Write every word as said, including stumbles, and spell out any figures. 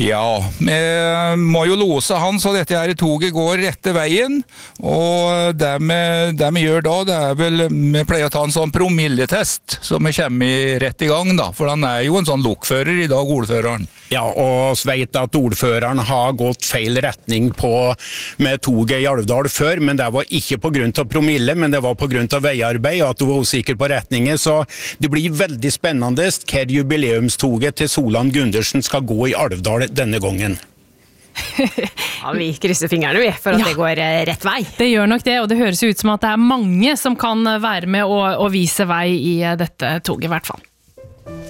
Ja, vi må jo låse han så dette her toget går rette veien, og det vi, det vi gjør da, det er vel, vi pleier å ta en sånn promilletest, så vi kommer i rett i gang da, for han er jo en sånn lokfører i dag, ordføreren. Ja, og så vet at ordføreren har gått feil retning på, med toget i Alvdal før, men det var ikke på grunn av promille, men det var på grunn av veiarbeid, og at du var usikker på retningen, så det blir veldig spennende hva jubileumstoget til Solan Gundersen skal gå i Alvdal denne gangen. Ja, vi krysser fingrene vi, for at ja. det går rett vei. Det gjør nok det, og det høres ut som at det er mange som kan være med å, å vise vei i dette toget i hvert fall.